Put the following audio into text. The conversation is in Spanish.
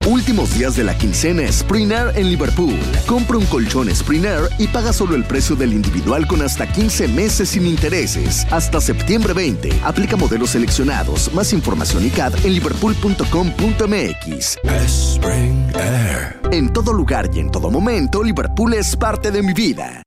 Últimos días de la quincena Spring Air en Liverpool. Compra un colchón Spring Air y paga solo el precio del individual con hasta 15 meses sin intereses. Hasta septiembre 20. Aplica modelos seleccionados. Más información y CAD en liverpool.com.mx. Spring Air. En todo lugar y en todo momento, Liverpool es parte de mi vida.